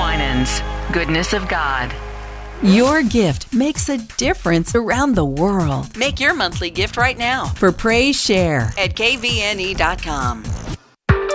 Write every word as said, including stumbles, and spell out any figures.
Winans, Goodness of God. Your gift makes a difference around the world. Make your monthly gift right now For Praise Share at K V N E dot com.